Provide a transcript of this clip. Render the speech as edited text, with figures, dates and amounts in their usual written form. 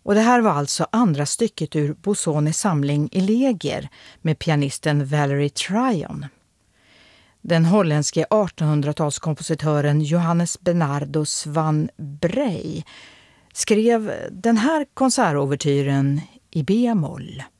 Och det här var alltså andra stycket ur Bosonis samling Elegier med pianisten Valerie Tryon. Den holländske 1800-talskompositören Johannes Bernardus van Brey skrev den här konsertovertyren i B-moll.